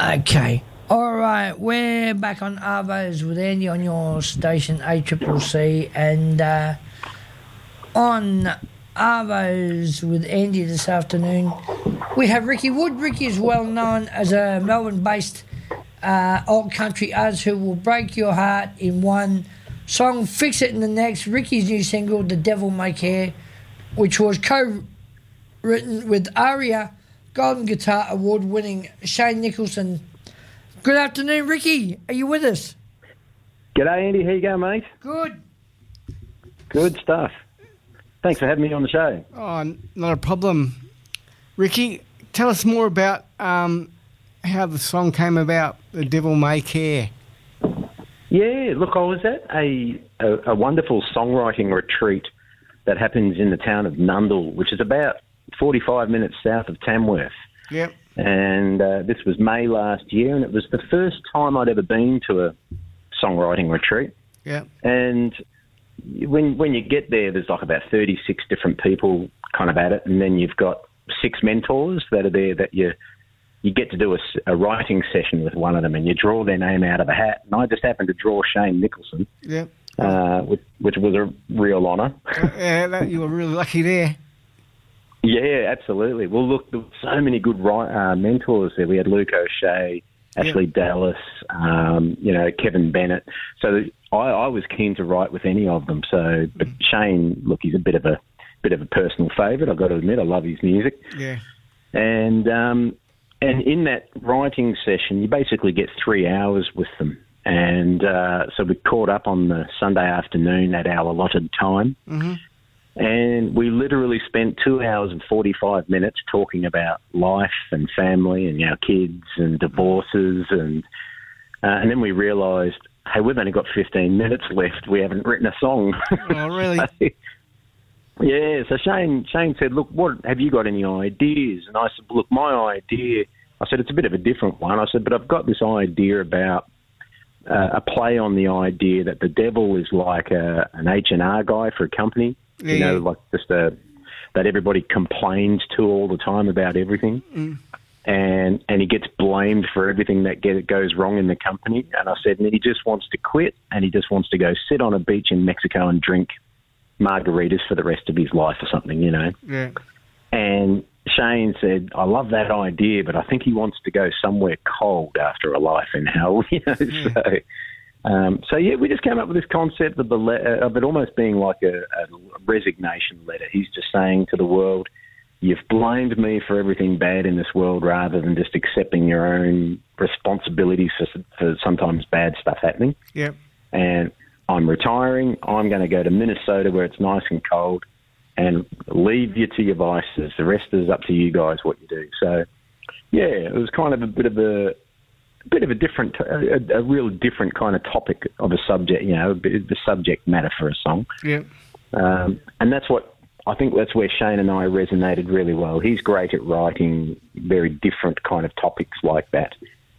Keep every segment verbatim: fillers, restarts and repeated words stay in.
Okay. All right, we're back on Arvos with Andy on your station A C C C, and uh, on Arvos with Andy this afternoon, we have Ricky Wood. Ricky is well known as a Melbourne-based uh, old country artist who will break your heart in one song, fix it in the next. Ricky's new single, The Devil May Care, which was co-written with ARIA Golden Guitar Award-winning Shane Nicholson. Good afternoon, Ricky. Are you with us? G'day, Andy. How you going, mate? Good. Good stuff. Thanks for having me on the show. Oh, not a problem. Ricky, tell us more about um, how the song came about, The Devil May Care. Yeah, look, I was at a, a, a wonderful songwriting retreat that happens in the town of Nundle, which is about forty-five minutes south of Tamworth. Yep. And uh, this was May last year, and it was the first time I'd ever been to a songwriting retreat. Yeah. And when when you get there, there's like about thirty-six different people kind of at it, and then you've got six mentors that are there that you you get to do a, a writing session with one of them, and you draw their name out of a hat. And I just happened to draw Shane Nicholson, yeah, uh, which, which was a real honour. Yeah, that, you were really lucky there. Yeah, absolutely. Well, look, there were so many good uh, mentors there. We had Luke O'Shea, Ashley yeah. Dallas, um, you know, Kevin Bennett. So I, I was keen to write with any of them. So, but Shane, look, he's a bit of a bit of a personal favourite. I've got to admit, I love his music. Yeah. And um, and in that writing session, you basically get three hours with them. And uh, so we caught up on the Sunday afternoon at our allotted time. Mm-hmm. And we literally spent two hours and forty-five minutes talking about life and family and our kids and divorces. And uh, and then we realised, hey, we've only got fifteen minutes left. We haven't written a song. Oh, really? so, yeah. So Shane, Shane said, look, what have you got any ideas? And I said, look, my idea, I said, it's a bit of a different one. I said, but I've got this idea about uh, a play on the idea that the devil is like a, an H and R guy for a company. Yeah, you know, yeah. like just a, that everybody complains to all the time about everything. Mm. And and he gets blamed for everything that get, goes wrong in the company. And I said, and he just wants to quit, and he just wants to go sit on a beach in Mexico and drink margaritas for the rest of his life or something, you know. Yeah. And Shane said, I love that idea, but I think he wants to go somewhere cold after a life in hell, you know. Yeah. So... Um, so, yeah, we just came up with this concept of, the le- of it almost being like a, a resignation letter. He's just saying to the world, you've blamed me for everything bad in this world rather than just accepting your own responsibilities for, for sometimes bad stuff happening. Yep. And I'm retiring. I'm going to go to Minnesota where it's nice and cold and leave you to your vices. The rest is up to you guys what you do. So, yeah, it was kind of a bit of a... A bit of a different, a, a real different kind of topic of a subject, you know, the subject matter for a song. Yeah. Um, and that's what, I think that's where Shane and I resonated really well. He's great at writing very different kind of topics like that,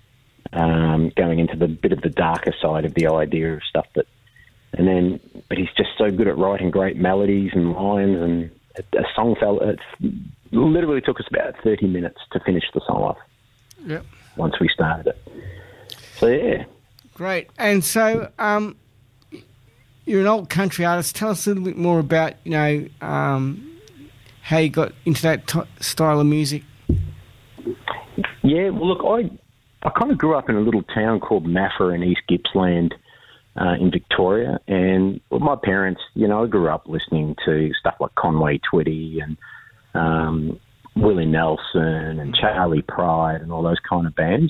um, going into the bit of the darker side of the idea of stuff that, and then, but he's just so good at writing great melodies and lines, and a, a song fell, it literally took us about thirty minutes to finish the song off. Yep. Once we started it. So, yeah. Great. And so um, you're an old country artist. Tell us a little bit more about, you know, um, how you got into that t- style of music. Yeah, well, look, I I kind of grew up in a little town called Maffa in East Gippsland uh, in Victoria. And well, my parents, you know, I grew up listening to stuff like Conway Twitty and... Um, Willie Nelson and Charlie Pride and all those kind of bands.